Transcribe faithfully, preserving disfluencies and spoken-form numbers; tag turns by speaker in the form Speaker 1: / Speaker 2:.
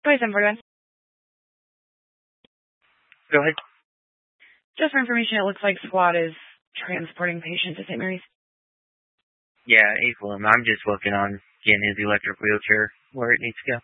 Speaker 1: Please, seven forty-one.
Speaker 2: Go ahead.
Speaker 1: Just for information, it looks like SWAT is transporting patients to Saint Mary's.
Speaker 2: Yeah, equal him. I'm just working on getting his electric wheelchair where it needs to go.